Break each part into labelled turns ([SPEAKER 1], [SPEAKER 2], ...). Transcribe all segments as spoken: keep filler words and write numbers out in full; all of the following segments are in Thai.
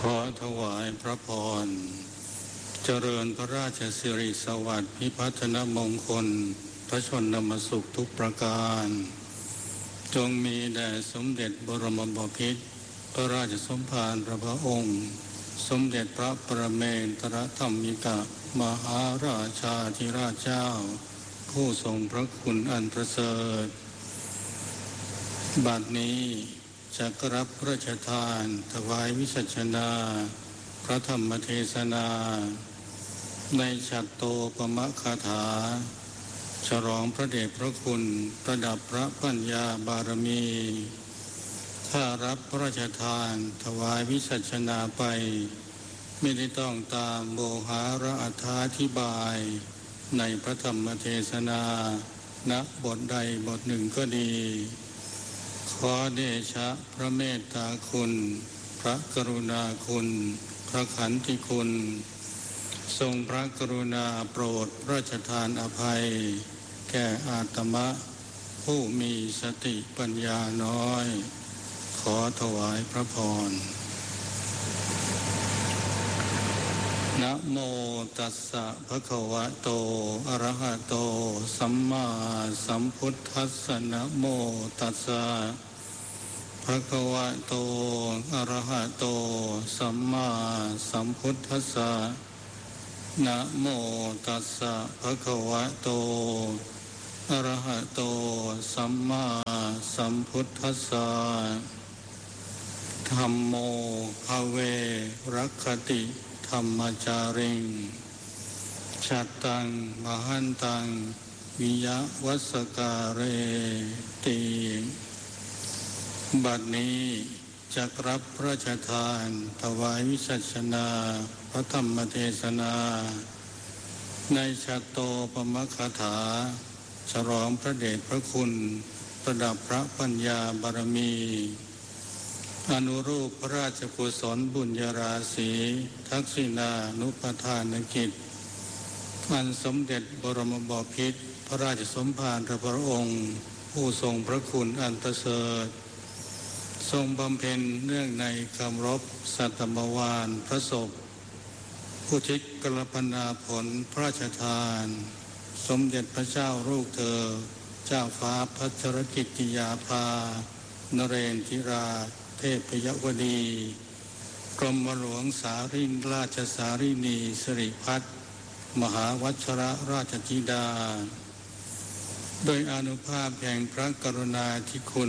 [SPEAKER 1] อถวายพระพรเจริญพระราชสิริสวัสดิ์พิพัฒนมงคลพระชนมสุขทุกประการจงมีแด่สมเด็จบรมบพิตรพระราชสมภารพระองค์สมเด็จพระประเมนทรธรรมิกมหาราชาธิราชเจ้าผู้ทรงพระคุณอันประเสริฐบัดนี้จะกรับพระราชทานถวายวิสัชนาพระธรรมเทศนาในฉัตรโตปมคาถาฉลองพระเดชพระคุณประดับพระปัญญาบารมีถ้ารับพระราชทานถวายวิสัชนาไปไม่ได้ต้องตามโมหาระอธิบายในพระธรรมเทศนาณบทใดบทหนึ่งก็ดีขอเดชะพระเมตตาคุณพระกรุณาคุณพระขันติคุณทรงพระกรุณาโปรดพระราชทานอภัยแก่อาตมะผู้มีสติปัญญาน้อยขอถวายพระพรนะโมตัสสะภะคะวะโตอะระหะโตสัมมาสัมพุทธัสสะนะโมตัสสะภะคะวะโตอะระหะโตสัมมาสัมพุทธัสสะนะโมตัสสะภะคะวะโตอะระหะโตสัมมาสัมพุทธัสสะธัมโมภเวรักขติธรรมจาริงชัตตังมหันตังวิยะวัสการเรติบัดนี้จักรับพระราชทานถวายวิสัชนาพระธรรมเทศนาในฉัตรโตปมคาถาฉลองพระเดชพระคุณประดับพระปัญญาบารมีอนุรูปพระราชกุศลบุญญาราศีทักษิณานุปทานกิจอันสมเด็จบรมบพิตรพระราชสมภารพระองค์ผู้ทรงพระคุณอันประเสริฐทรงบำเพ็ญเนื่องในคำรบสัตมวานพระศพผู้ทิศกรพนาผลพระราชทานสมเด็จพระเจ้าลูกเธอเจ้าฟ้าพัชรกิติยาภานเรนทิราเทพยวดีกรมหลวงสารินราชสารินีสิริพัฒน์มหาวัชรราชธิดาโดยอานุภาพแห่งพระกรุณาธิคุณ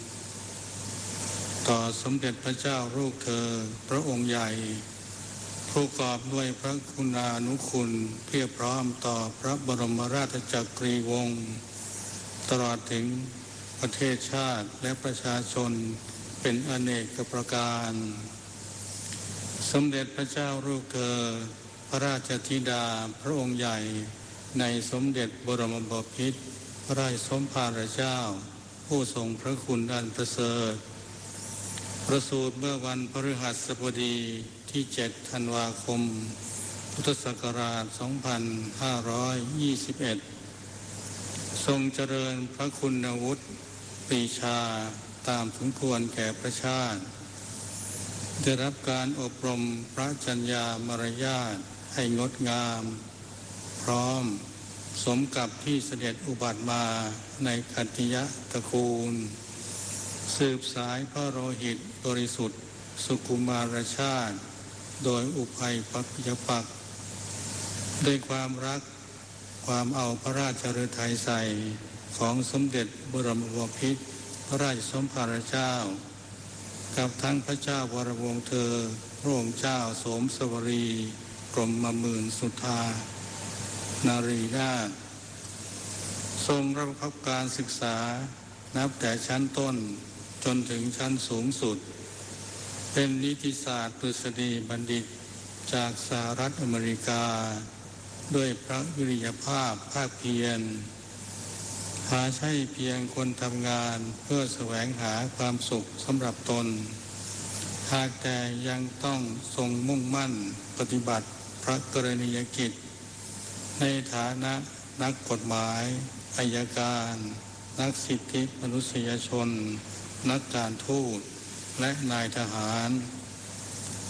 [SPEAKER 1] ต่อสมเด็จพระเจ้าลูกเธอพระองค์ใหญ่ผู้กอบด้วยพระคุณานุคุณเพียบพร้อมต่อพระบรมราชจักรีวงศ์ตลอดถึงประเทศชาติและประชาชนเป็นอเนกประการสมเด็จพระเจ้าลูกเธอพระราชธิดาพระองค์ใหญ่ในสมเด็จบรมบพิตรพระราชสมภารเจ้าผู้ทรงพระคุณอันประเสริฐประสูติเมื่อวันพฤหัสบดีที่เจ็ดธันวาคมพุทธศักราชสองพันห้าร้อยยี่สิบเอ็ดทรงเจริญพระคุณวุฒิปรีชาตามสมควรแก่ประชาติได้รับการอบรมพระจัญญามารยาทให้งดงามพร้อมสมกับที่เสด็จอุบัติมาในคัตติยตระกูลสืบสายพระโลหิตบริสุทธิ์สุกุมารชาติโดยอุภัยปัจจปักด้วยความรักความเอาพระราชฤทัยใส่ของสมเด็จบรมบพิตรพระราชสมภารเจ้ากับทั้งพระเจ้าวรวงศ์เธอพระองค์เจ้าโสมสวรีกรมหมื่นสุธานารีนาถทรงรับผิดการศึกษานับแต่ชั้นต้นจนถึงชั้นสูงสุดเป็นนิติศาสตร์ดุษฎีบัณฑิตจากสหรัฐอเมริกาด้วยพระวิริยภาพภาคเพียรหาใช่เพียงคนทำงานเพื่อแสวงหาความสุขสำหรับตนหากแต่ยังต้องทรงมุ่งมั่นปฏิบัติพระกรณียกิจในฐานะนักกฎหมายอัยการนักสิทธิมนุษยชนนักการทูตและนายทหาร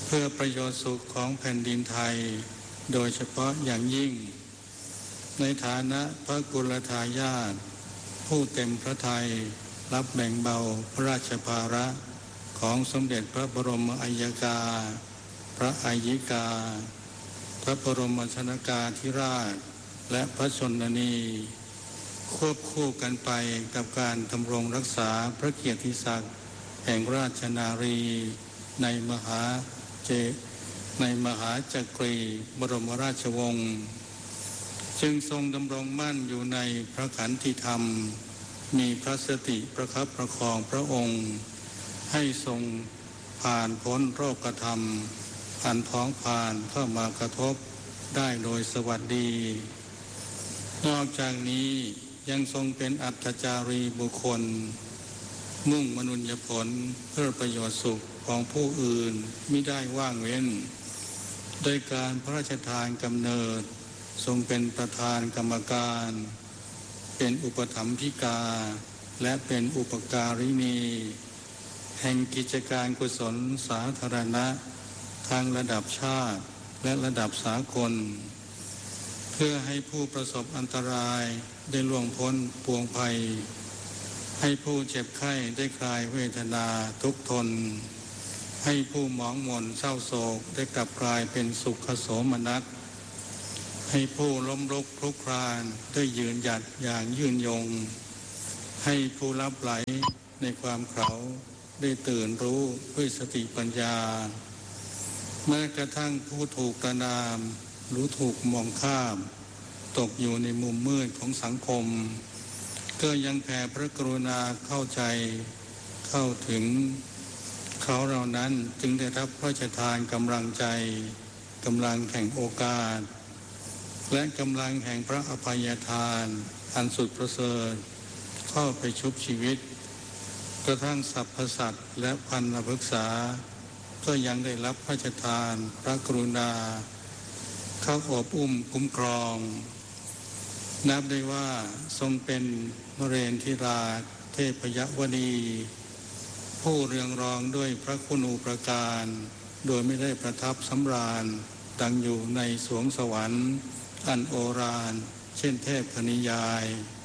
[SPEAKER 1] เพื่อประโยชน์สุขของแผ่นดินไทยโดยเฉพาะอย่างยิ่งในฐานะพระกุลทายาทผู้เต็มพระทัยรับแบ่งเบาพระราชภาระของสมเด็จพระบรมอัยกาพระอัยิกาพระบรมชนกาธิราชและพระชนนีควบคู่กันไปกับการดำรงรักษาพระเกียรติศักดิ์แห่งราชนารีในมหาเจในมหาจักรีบรมราชวงศ์จึงทรงดำรงมั่นอยู่ในพระขันติธรรมมีพระสติประคับประคองพระองค์ให้ทรงผ่านพ้นโรคธรรมอันพ้องผ่านเข้ามากระทบได้โดยสวัสดีนอกจากนี้ยังทรงเป็นอัตจารีบุคคลมุ่งมนุญญผลเพื่อประโยชน์สุขของผู้อื่นมิได้ว่างเว้นโดยการพระราชทานกำเนิดทรงเป็นประธานกรรมการเป็นอุปถัมภิกาและเป็นอุปการินีแห่งกิจการกุศลสาธารณะทางระดับชาติและระดับสากลเพื่อให้ผู้ประสบอันตรายได้ล่วงพ้นปวงภัยให้ผู้เจ็บไข้ได้คลายเวทนาทุกข์ทนให้ผู้หมองหม่นเศร้าโศกได้กลับกลายเป็นสุขโสมนัสให้ผู้ล้มลุกคลุกคลานได้ยืนหยัดอย่างยืนยงให้ผู้ลับไหลในความเขาได้ตื่นรู้ด้วยสติปัญญาแม้กระทั่งผู้ถูกประณามหรือถูกมองข้ามตกอยู่ในมุมมืดของสังคมก็ยังแผ่พระกรุณาเข้าใจเข้าถึงเขาเหล่านั้นจึงได้รับพระราชทานกำลังใจกำลังแห่งโอกาสและกำลังแห่งพระอภัยทานอันสุดประเสริฐเข้าไปชุบชีวิตกระทั่งสรรพสัตว์และพันธพฤกษาก็ยังได้รับพระราชทานพระกรุณาเข้าอบอุ้มคุ้มครองนับได้ว่าทรงเป็นมเรนทิราเทพยวดีผู้เรืองรองด้วยพระคุณูปการโดยไม่ได้ประทับสำราญดังอยู่ในสวงสวรรค์อันโอฬารเช่นเทพคณิยาย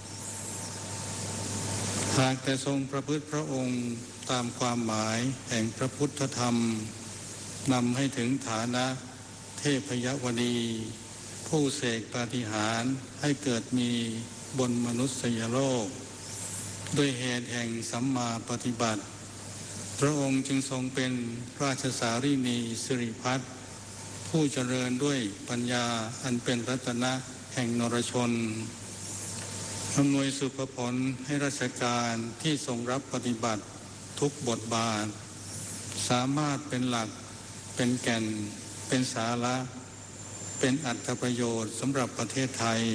[SPEAKER 1] หากแต่ทรงประพฤติพระองค์ตามความหมายแห่งพระพุทธธรรมนำให้ถึงฐานะเทพยวดีผู้เสกปาฏิหาริย์ให้เกิดมีบนมนุษยโลกด้วยเหตุแห่งสัมมาปฏิบัติพระองค์จึงทรงเป็นราชสารีนีสิริพัฒน์ผู้เจริญด้วยปัญญาอันเป็นรัตนะแห่งนรชนอำนวยสุภผลให้ราชการที่ทรงรับปฏิบัติทุกบทบาทสามารถเป็นหลักเป็นแก่นเป็นสาระเป็นอรรถประโยชน์สำหรับประเทศไทย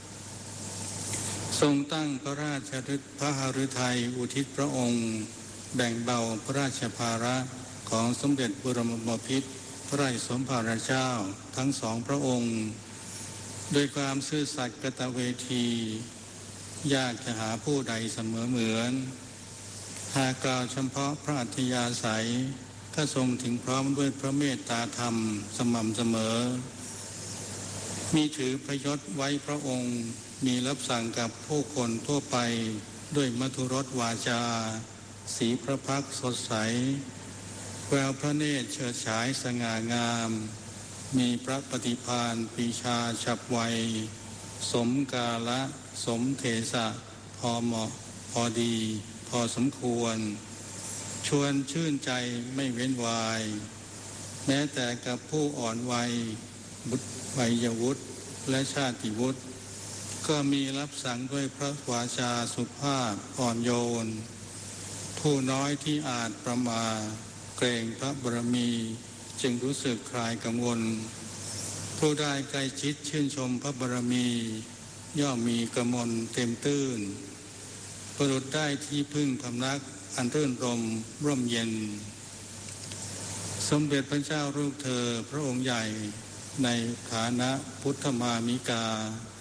[SPEAKER 1] ทรงตั้งพระราชพระหฤทัยอุทิศพระองค์แบ่งเบาพระราชภาระของสมเด็จบรมบพิตรพระราชสมภารเจ้าทั้งสองพระองค์โดยความซื่อสัตย์กตเวทียากจะหาผู้ใดเสมอเหมือนหากกล่าวเฉพาะพระอัธยาศัยก็ทรงถึงพร้อมด้วยพระเมตตาธรรมสม่ำเสมอมีถือพระยศไว้พระองค์มีรับสั่งกับผู้คนทั่วไปด้วยมัทุรสวาจาสีพระพักตร์สดใสแววพระเนตรเฉิดฉายสง่างามมีพระปฏิภาณปีชาฉับไวสมกาละสมเถสะพอเหมาะพอดีพอสมควรชวนชื่นใจไม่เว้นวายแม้แต่กับผู้อ่อนวัยบุตรวัยวุฒิและชาติวุฒิก็มีรับสั่งด้วยพระวาจาสุภาพอ่อนโยนผู้น้อยที่อาจประมาทเกรงพระบารมีจึงรู้สึกคลายกังวลผู้ได้ใกล้ชิดชื่นชมพระบารมีย่อมมีกมลเต็มตื้นประดุจได้ที่พึ่งพำนักอันรื่นรมร่มเย็นสมเด็จพระเจ้าลูกเธอพระองค์ใหญ่ในฐานะพุทธมามิกา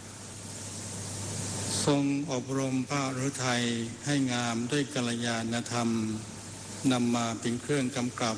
[SPEAKER 1] ทรงอบรมพระฤทัยให้งามด้วยกัลยาณธรรมนำมาเป็นเครื่องกำกับ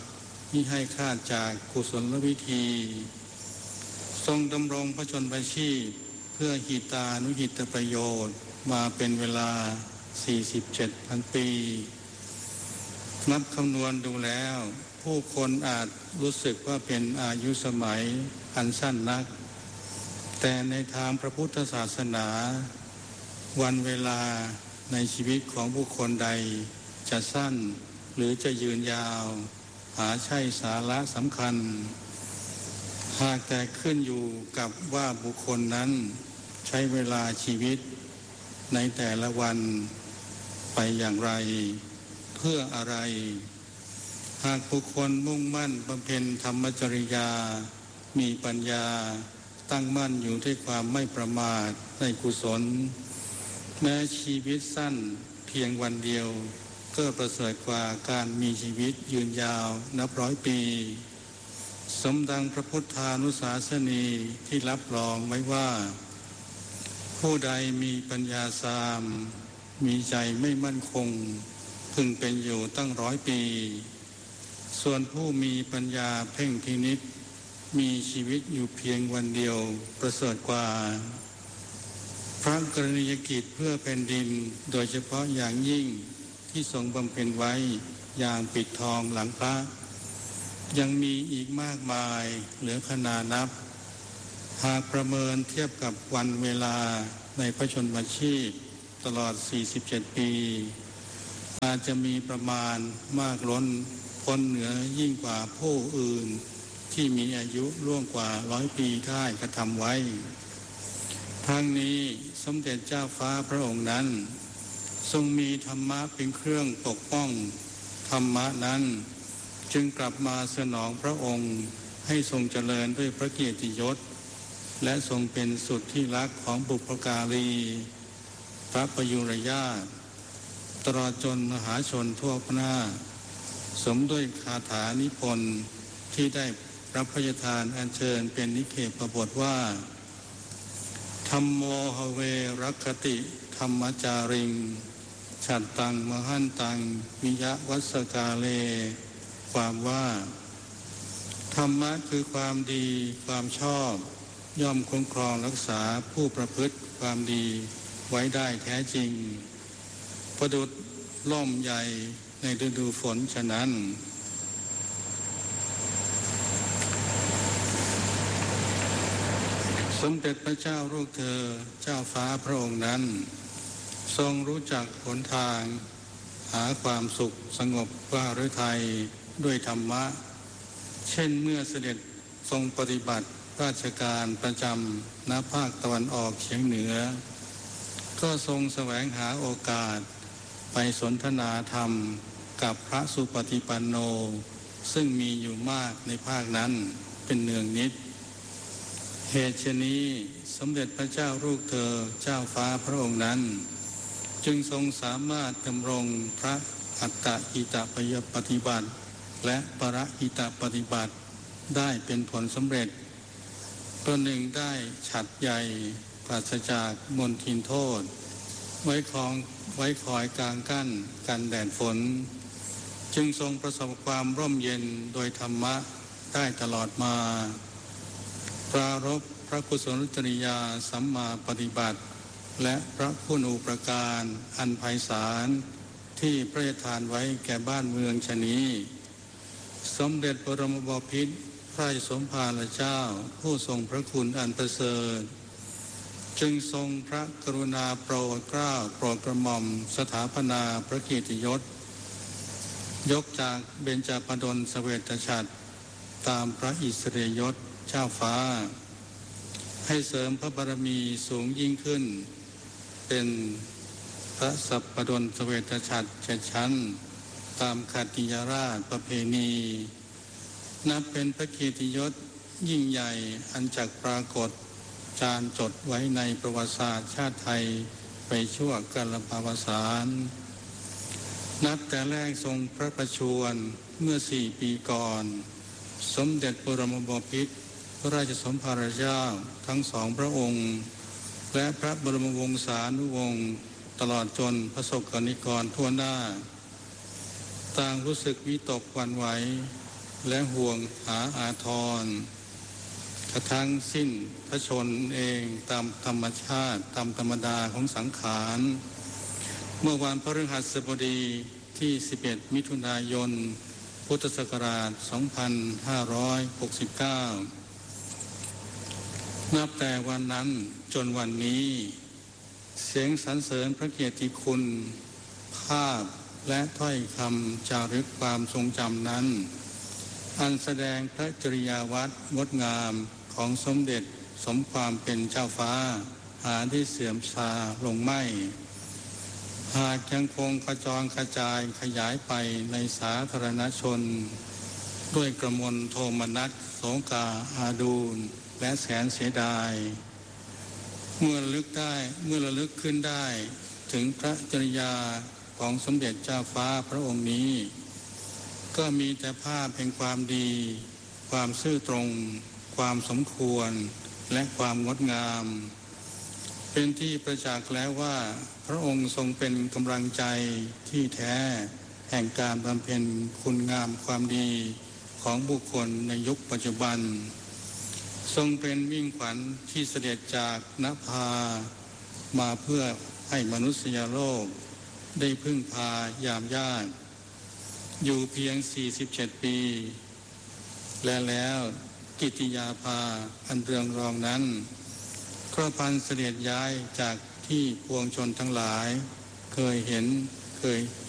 [SPEAKER 1] มิให้คลาดจากกุศลวิธีทรงดำรงพระชนม์ชีพเพื่อหิตานุหิตประโยชน์มาเป็นเวลา สี่สิบเจ็ดพัน ปีนับคำนวณดูแล้วผู้คนอาจรู้สึกว่าเป็นอายุสมัยอันสั้นนักแต่ในทางพระพุทธศาสนาวันเวลาในชีวิตของบุคคลใดจะสั้นหรือจะยืนยาวหาใช่สาระสำคัญหากแต่ขึ้นอยู่กับว่าบุคคลนั้นใช้เวลาชีวิตในแต่ละวันไปอย่างไรเพื่ออะไรหากบุคคลมุ่งมั่นบำเพ็ญธรรมจริยามีปัญญาตั้งมั่นอยู่ด้วยความไม่ประมาทในกุศลแม้ชีวิตสั้นเพียงวันเดียวก็ประเสริฐกว่าการมีชีวิตยืนยาวนับร้อยปีสมดังพระพุทธานุสาสนีที่รับรองไว้ว่าผู้ใดมีปัญญาสามมีใจไม่มั่นคงพึงเป็นอยู่ตั้งร้อยปีส่วนผู้มีปัญญาเพ่งพินิจมีชีวิตอยู่เพียงวันเดียวประเสริฐกว่าพระกรณียกิจเพื่อแผ่นดินโดยเฉพาะอย่างยิ่งที่ทรงบำเพ็ญไว้อย่างปิดทองหลังพระยังมีอีกมากมายเหลือขนานับหากประเมินเทียบกับวันเวลาในพระชนมชีพตลอดสี่สิบเจ็ดปีอาจจะมีประมาณมากล้นพ้นเหนือยิ่งกว่าผู้อื่นที่มีอายุล่วงกว่าร้อยปีได้กระทำไว้ทั้งนี้สมเด็จเจ้าฟ้าพระองค์นั้นทรงมีธรรมะเป็นเครื่องปกป้องธรรมะนั้นจึงกลับมาสนองพระองค์ให้ทรงเจริญด้วยพระเกียรติยศและทรงเป็นสุดที่รักของบุพการีพระประยุรญาติตลอดจนมหาชนทั่วหน้าสมด้วยคาถานิพนธ์ที่ได้รับพระราชทานอัญเชิญเป็นนิเคปบทว่าธัมโมหเวรัคติธรรมจาริงฉัตตังมหันตังวิยะวัสกาเลความว่าธรรมะคือความดีความชอบย่อมคุ้มครองรักษาผู้ประพฤติความดีไว้ได้แท้จริงประดุจล่มใหญ่ในฤดูฝนฉะนั้นสมเด็จพระเจ้าลูกเธอเจ้าฟ้าพระองค์นั้นทรงรู้จักหนทางหาความสุขสงบว่าฤทัยด้วยธรรมะเช่นเมื่อเสด็จทรงปฏิบัติราชการประจำณภาคตะวันออกเฉียงเหนือก็ทรงแสวงหาโอกาสไปสนทนาธรรมกับพระสุปฏิปันโนซึ่งมีอยู่มากในภาคนั้นเป็นเนืองนิดเหตุฉะนี้สมเด็จพระเจ้าลูกเธอเจ้าฟ้าพระองค์นั้นจึงทรงสามารถดำรงพระอัตตหิตปยปฏิบัติและปรหิตปฏิบัติได้เป็นผลสำเร็จตัวหนึ่งได้ฉัตรใหญ่ปราศจากมลทินโทษไว้คองไว้คอยกลางกั้นกันแดดฝนจึงทรงประสบความร่มเย็นโดยธรรมะได้ตลอดมาปรารภพระกุศลจริยาสัมมาปฏิบัติและพระคุณูปการอันไพศาลที่พระราชทานไว้แก่บ้านเมืองชนี้สมเด็จบรมบพิตรพระราชสมภารเจ้าผู้ทรงพระคุณอันประเสริฐจึงทรงพระกรุณาโปรดเกล้าโปรดกระหม่อมสถาปนาพระเกียรติยศยกจากเบญจปฎลเสวตฉัตรตามพระอิสริยยศเจ้าฟ้าให้เสริมพระบารมีสูงยิ่งขึ้นเป็นพระสัปปดลเสวตฉัตรเจ็ดชั้นตามขัตติยราชประเพณีนับเป็นพระเกียรติยศยิ่งใหญ่อันจักปรากฏจารึกจดไว้ในประวัติศาสตร์ชาติไทยไปชั่วกาลปวสานนับแต่แรกทรงพระประชวรเมื่อสี่ปีก่อนสมเด็จบรมบพิตรพระราชสมภารเจ้าทั้งสองพระองค์และพระบรมวงศานุวงศ์ตลอดจนพระสกนิกรทั่วหน้าต่างรู้สึกวิตกหวั่นไหวและห่วงหาอาทรกระทั่งสิ้นพระชนเองตามธรรมชาติตามธรรมดาของสังขารเมื่อวันพฤหัสบดีที่สิบเอ็ดมิถุนายนพุทธศักราชสองพันห้าร้อยหกสิบเก้านับแต่วันนั้นจนวันนี้เสียงสรรเสริญพระเกียรติคุณภาพและถ้อยคำจารึกความทรงจำนั้นอันแสดงพระจริยาวัดงดงามของสมเด็จสมความเป็นเจ้าฟ้าหาที่เสื่อมทราลงไม่หากยังคงกระจรกระจายขยายไปในสาธารณชนด้วยกระมวลโทมนัสโสกาอาดูลและแสนเสียดายเมื่อระลึกได้เมื่อระลึกขึ้นได้ถึงพระจริยาของสมเด็จเจ้าฟ้าพระองค์นี้ก็มีแต่ภาพแห่งความดีความซื่อตรงความสมควรและความงดงามเป็นที่ประจักษ์แล้วว่าพระองค์ทรงเป็นกำลังใจที่แท้แห่งการบำเพ็ญคุณงามความดีของบุคคลในยุคปัจจุบันทรงเป็นมิ่งขวัญที่เสด็จจากนภามาเพื่อให้มนุษยโลกได้พึ่งพายามยากอยู่เพียงสี่สิบเจ็ดปีและแล้วกิติยาภาอันเรืองรองนั้นก็พันเสด็จย้ายจากที่ปวงชนทั้งหลายเคยเห็นเคย